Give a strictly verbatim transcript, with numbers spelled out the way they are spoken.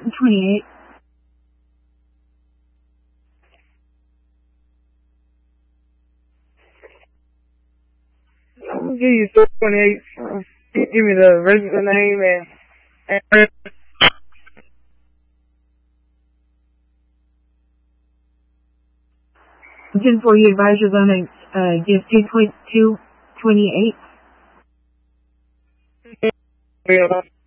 twenty-eight. I'm gonna give you twenty-eight. Uh, give me the resident name and address. ten four, you advise you're going to uh, give two point two twenty-eight. Yeah.